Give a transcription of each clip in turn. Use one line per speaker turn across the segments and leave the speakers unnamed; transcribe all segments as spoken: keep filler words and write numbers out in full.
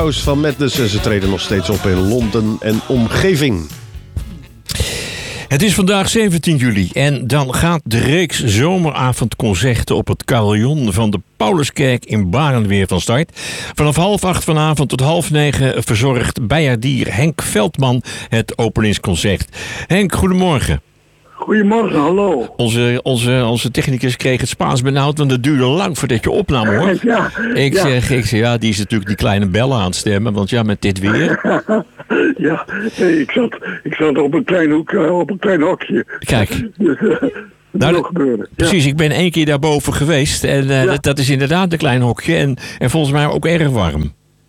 House van Madness. En ze treden nog steeds op in Londen en omgeving.
Het is vandaag zeventien juli en dan gaat de reeks zomeravondconcerten op het carillon van de Pauluskerk in Baren weer van start. Vanaf half acht vanavond tot half negen verzorgt bijaardier Henk Veldman het openingsconcert. Henk, goedemorgen.
Goedemorgen, hallo.
Onze, onze, onze technicus kreeg het Spaans benauwd, want het duurde lang voordat je opnam, hoor.
Ja,
ik,
ja.
Zeg, ik zeg, ja, die is natuurlijk die kleine bellen aan het stemmen, want ja, met dit weer.
Ja, nee, ik, zat, ik zat op een klein hoek, uh, op een klein hokje.
Kijk.
Dus, uh, dat
nou,
wil gebeuren.
Precies,
ja.
Ik ben één keer daarboven geweest en uh, ja. dat, dat is inderdaad een klein hokje en, en volgens mij ook erg warm.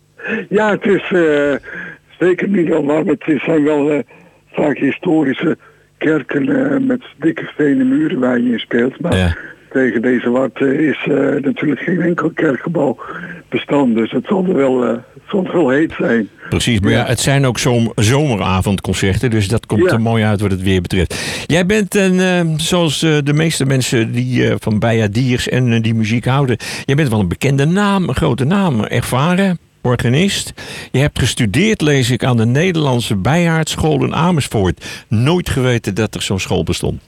Ja, het is uh, zeker niet al warm. Het zijn wel uh, vaak historische kerken uh, met dikke stenen muren waar je in speelt. Maar ja. tegen deze warmte is uh, natuurlijk geen enkel kerkgebouw bestand. Dus het zal er wel, uh, het zal wel heet zijn.
Precies, maar ja. ja, het zijn ook zom- zomeravondconcerten. Dus dat komt ja. er mooi uit wat het weer betreft. Jij bent, een, uh, zoals uh, de meeste mensen die uh, van bijaardiers en uh, die muziek houden. Jij bent wel een bekende naam, een grote naam, ervaren. Organist. Je hebt gestudeerd, lees ik, aan de Nederlandse Bijaardschool in Amersfoort. Nooit geweten dat er zo'n school bestond.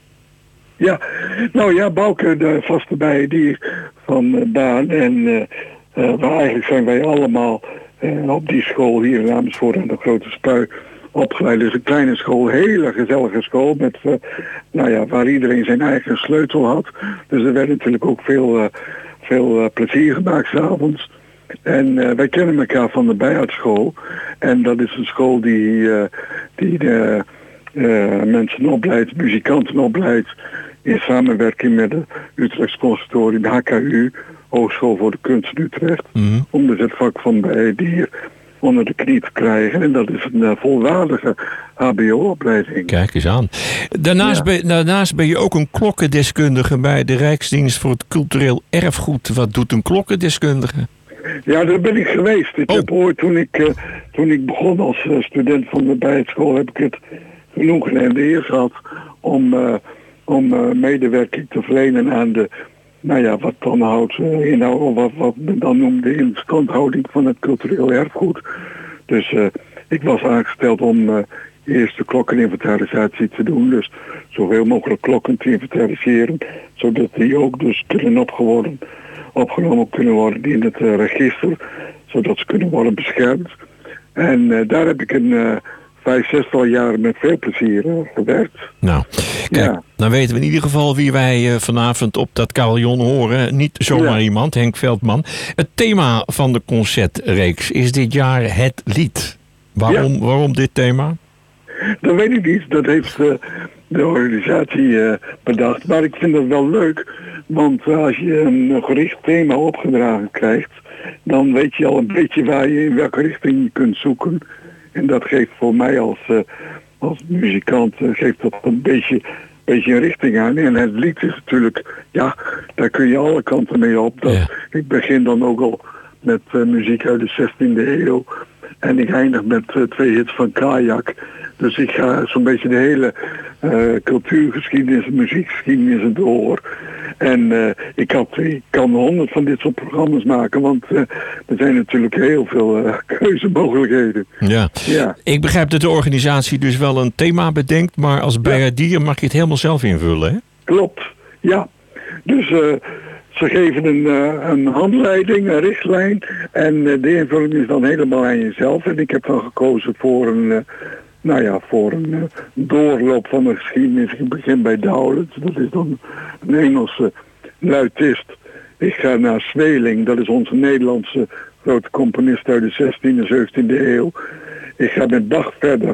Ja, nou ja, Bouke, de vaste bijaardier van uh, Baan. En uh, uh, waar eigenlijk zijn wij allemaal uh, op die school hier in Amersfoort aan de Grote Spui opgeleid. Dus een kleine school, hele gezellige school. Met, uh, nou ja, waar iedereen zijn eigen sleutel had. Dus er werd natuurlijk ook veel, uh, veel uh, plezier gemaakt 's avonds. En uh, wij kennen elkaar van de bijaardschool. En dat is een school die, uh, die de uh, mensen opleidt, muzikanten opleidt. In samenwerking met het Utrechts Conservatorium, H K U, Hogeschool voor de Kunst in Utrecht. Mm-hmm. Om dus het vak van bijaardier onder de knie te krijgen. En dat is een uh, volwaardige H B O-opleiding.
Kijk eens aan. Daarnaast, ja. ben, daarnaast ben je ook een klokkendeskundige bij de Rijksdienst voor het Cultureel Erfgoed. Wat doet een klokkendeskundige?
Ja, daar ben ik geweest. Ik
oh.
heb ooit, toen ik, uh, toen ik begon als uh, student van de bijaardschool, heb ik het genoegen en de eer gehad om, uh, om uh, medewerking te verlenen aan de, nou ja, wat dan houdt uh, inhoud, wat, wat men dan noemde instandhouding van het cultureel erfgoed. Dus uh, ik was aangesteld om uh, eerst de klokkeninventarisatie te doen. Dus zoveel mogelijk klokken te inventariseren, zodat die ook dus kunnen opgeworden. opgenomen kunnen worden in het uh, register, zodat ze kunnen worden beschermd. En uh, daar heb ik een uh, vijf, zestal jaar met veel plezier uh, gewerkt.
Nou, kijk, ja. dan weten we in ieder geval wie wij uh, vanavond op dat carillon horen. Niet zomaar ja. iemand, Henk Veldman. Het thema van de concertreeks is dit jaar het lied. Waarom, ja. waarom dit thema?
Dat weet ik niet. Dat heeft uh, de organisatie uh, bedacht. Maar ik vind dat wel leuk. Want als je een gericht thema opgedragen krijgt, dan weet je al een beetje waar je in welke richting je kunt zoeken. En dat geeft voor mij als, uh, als muzikant uh, geeft dat een beetje, beetje een richting aan. En het lied is natuurlijk, ja, daar kun je alle kanten mee op. Dat, ja. Ik begin dan ook al met uh, muziek uit de zestiende eeuw. En ik eindig met uh, twee hits van Kajak. Dus ik ga zo'n beetje de hele uh, cultuurgeschiedenis en muziekgeschiedenis door. En uh, ik, had, ik kan honderd van dit soort programma's maken, want uh, er zijn natuurlijk heel veel uh, keuzemogelijkheden.
Ja. ja, ik begrijp dat de organisatie dus wel een thema bedenkt, maar als bijaardier mag je het helemaal zelf invullen, hè?
Klopt, ja. Dus uh, ze geven een, uh, een handleiding, een richtlijn en uh, de invulling is dan helemaal aan jezelf. En ik heb dan gekozen voor een... Uh, Nou ja, voor een uh, doorloop van de geschiedenis. Ik begin bij Dowland, dat is dan een Engelse luitist. Ik ga naar Sweeling, dat is onze Nederlandse grote componist uit de zestiende, zeventiende eeuw. Ik ga met Bach verder.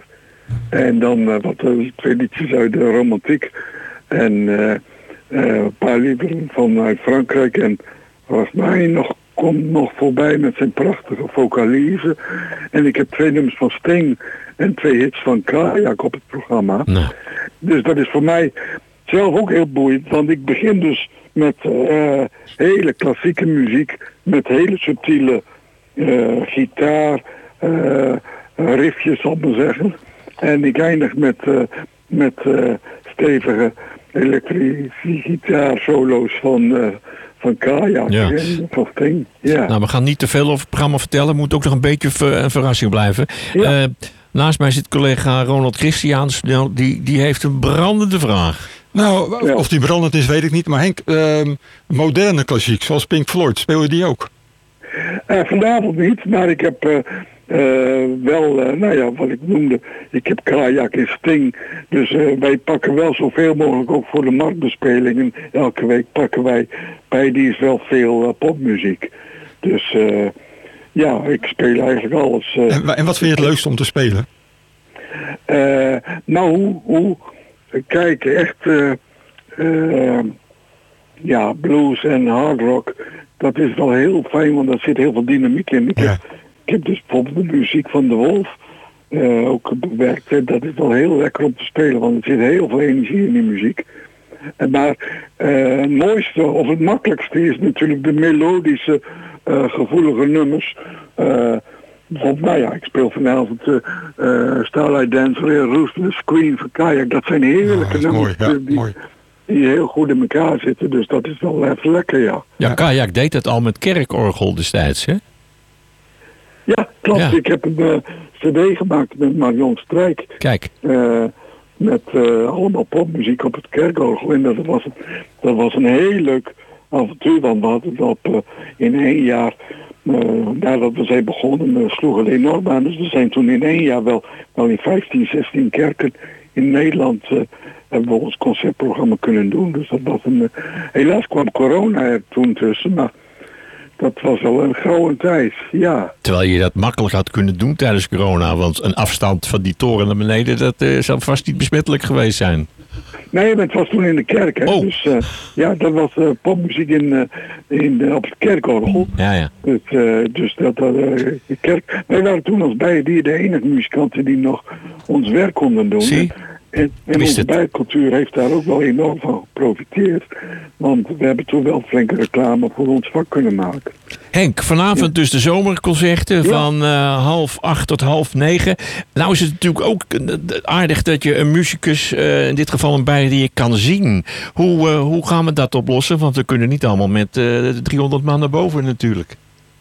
En dan uh, wat uh, twee liedjes uit de romantiek. En uh, uh, een paar liederen vanuit Frankrijk. En Rachmaninoff nog komt nog voorbij met zijn prachtige vocalise. En ik heb twee nummers van Sting en twee hits van Kajak op het programma. Nee. Dus dat is voor mij zelf ook heel boeiend. Want ik begin dus met uh, hele klassieke muziek. Met hele subtiele uh, gitaar, uh, riffjes, zal ik maar zeggen. En ik eindig met, uh, met uh, stevige elektrische gitaarsolo's van... Uh, van kajak
Ja.
en van Sting. Ja.
Nou, we gaan niet te veel over het programma vertellen. Het moet ook nog een beetje ver- een verrassing blijven.
Ja.
Eh, naast mij zit collega Ronald Christiaans. Nou, Die, die heeft een brandende vraag.
Nou,
Ja.
of die brandend is, weet ik niet. Maar Henk, ehm, moderne klassiek, zoals Pink Floyd, speel je die ook?
Uh, vanavond niet, maar ik heb uh, uh, wel, uh, nou ja, wat ik noemde, ik heb kajak en Sting. Dus uh, wij pakken wel zoveel mogelijk ook voor de marktbespelingen. Elke week pakken wij bij die is wel veel uh, popmuziek. Dus uh, ja, ik speel eigenlijk alles. Uh,
En, wa- en wat vind je het leukste om te spelen?
uh, nou, hoe, hoe kijk, echt, uh, uh, ja, blues en hard rock, dat is wel heel fijn, want daar zit heel veel dynamiek in. Ik,
Ja.
heb, ik heb dus bijvoorbeeld de muziek van De Wolf uh, ook bewerkt. Hè. Dat is wel heel lekker om te spelen, want er zit heel veel energie in die muziek. En maar uh, het mooiste of het makkelijkste is natuurlijk de melodische, uh, gevoelige nummers. Uh, bijvoorbeeld, nou ja, ik speel vanavond uh, uh, Starlight Dancer en Ruthless Queen van Kajak. Dat zijn heerlijke
Oh, dat is
nummers
mooi, ja,
die,
mooi.
die heel goed in elkaar zitten. Dus dat is wel even lekker, ja.
Ja,
Ja.
Kajak deed dat al met kerkorgel destijds, hè?
Ja, klopt.
Ja.
Ik heb een uh, cd gemaakt met Marion Strijk.
Kijk,
Uh, met uh, allemaal popmuziek op het kerkorgel. En dat was, dat was een heel leuk avontuur. Want we hadden het op uh, in één jaar, uh, nadat we zijn begonnen, uh, sloeg het enorm aan. Dus we zijn toen in één jaar wel, wel in vijftien, zestien kerken in Nederland uh, hebben we ons concertprogramma kunnen doen. Dus dat was een, uh, helaas kwam corona er toen tussen, maar dat was wel een gouden tijd, ja.
terwijl je dat makkelijk had kunnen doen tijdens corona. Want een afstand van die toren naar beneden, dat uh, zou vast niet besmettelijk geweest zijn.
Nee, maar het was toen in de kerk, hè.
Oh.
Dus uh, ja, dat was uh, popmuziek in, uh, in, uh, op het kerkorgel.
Ja, ja.
Dus, uh, dus dat, dat uh, de kerk. Wij waren toen als Bijadier de enige muzikanten die nog ons werk konden doen.
Zie.
En, en
Wist
onze
het.
bijcultuur heeft daar ook wel enorm van geprofiteerd. Want we hebben toen wel flinke reclame voor ons vak kunnen maken.
Henk, vanavond dus de zomerconcerten
Ja.
van uh, half acht tot half negen. Nou is het natuurlijk ook uh, aardig dat je een muzikus, uh, in dit geval een Bijadier, kan zien. Hoe, uh, hoe gaan we dat oplossen? Want we kunnen niet allemaal met uh, driehonderd man naar boven natuurlijk.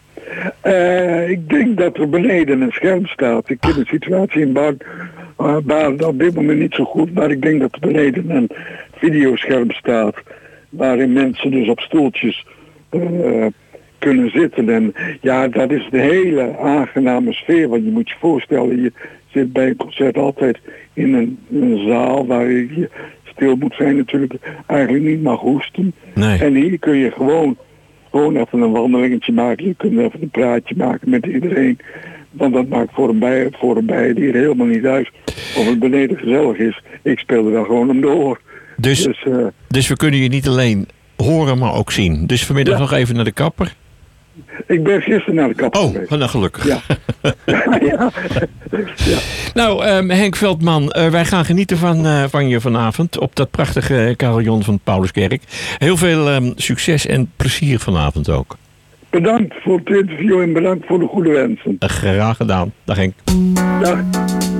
Uh, ik denk dat er beneden een scherm staat. Ik ken de situatie in Baarn, uh, Baarn op dit moment niet zo goed, maar ik denk dat er beneden een videoscherm staat waarin mensen dus op stoeltjes uh, kunnen zitten. En ja, dat is de hele aangename sfeer, want je moet je voorstellen, je zit bij een concert altijd in een, een zaal waar je stil moet zijn, natuurlijk eigenlijk niet mag hoesten.
Nee.
En hier kun je gewoon Gewoon even een wandelingetje maken. Je kunt even een praatje maken met iedereen. Want dat maakt voor een, bij, voor een bijdier helemaal niet uit of het beneden gezellig is. Ik speel er wel gewoon om door.
Dus,
Dus uh,
dus we kunnen je niet alleen horen, maar ook zien. Dus vanmiddag
Ja.
nog even naar de kapper.
ik ben gisteren naar de kapper
Oh,
geweest.
nou gelukkig.
Ja. ja. ja.
Nou, um, Henk Veldman, uh, wij gaan genieten van, uh, van je vanavond op dat prachtige carillon van Pauluskerk. Heel veel um, succes en plezier vanavond ook.
Bedankt voor het interview en bedankt voor de goede wensen.
Uh, graag gedaan. Dag Henk.
Dag.